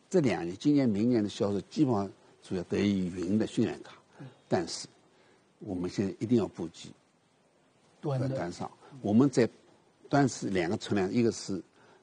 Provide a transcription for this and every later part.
这2年，今年、明年的销售基本上主要得益于云的渲染卡，但是我们现在一定要布局端上。我们在端是2个存量，一个是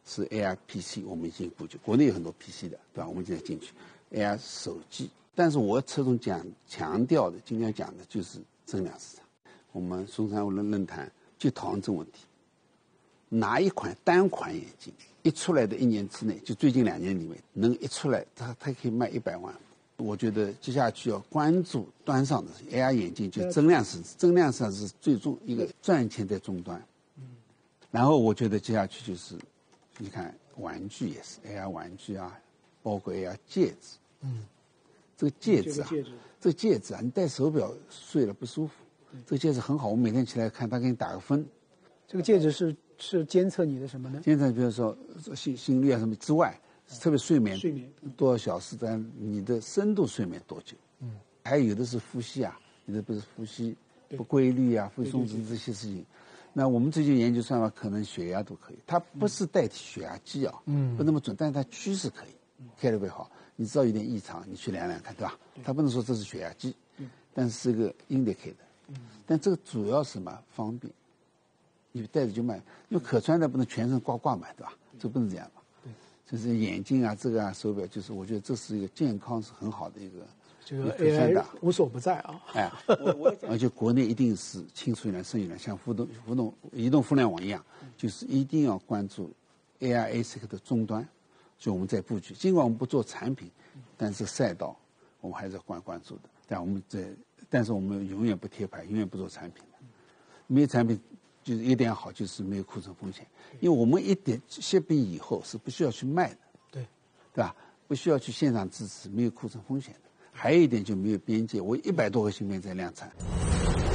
AR PC， 我们已经布局，国内有很多 PC 的，对吧？我们现在进去 AR 手机，但是我侧重强调的，今天讲的就是增量市场。我们松山论坛就讨论这个问题。哪一款单款眼镜一出来的1年之内，就最近2年里面能一出来，它可以卖100万。我觉得接下去要关注端上的 AR 眼镜，就增量市场是最终一个赚钱在终端。然后我觉得接下去就是，你看玩具也是 AR 玩具啊，包括 AR 戒指。这个戒指啊，你戴手表睡了不舒服，这个戒指很好，我每天起来看，它给你打个分。 这个戒指是监测你的什么呢？ 监测比如说心率啊什么之外，特别睡眠多少小时，但你的深度睡眠多久？还有的是呼吸啊，有的不是呼吸不规律啊，会松弛这些事情。那我们最近研究算法，可能血压都可以，它不是代替血压计啊，不那么准，但是它趋势可以，开得会好。你知道有点异常，你去量量看，对吧？它不能说这是血压计，但是个 indicator。但这个主要是什么？方便。你戴着就卖，因为可穿的不能全身挂满，对吧？这不能这样嘛。对，就是眼镜啊，这个啊，手表，就是我觉得这是一个健康是很好的一个。 这个 AI 无所不在啊！ 哎，而且国内一定是青出于蓝胜于蓝，像移动互联网一样，就是一定要关注 AI ASIC 的终端，所以我们在布局。尽管我们不做产品，但是赛道我们还是要关注的。但是我们永远不贴牌，永远不做产品的。没有产品。就是一点好，就是没有库存风险，因为我们shipping以后是不需要去卖的，对吧？不需要去线上支持，没有库存风险的。还有一点就没有边界，我100多个芯片在量产。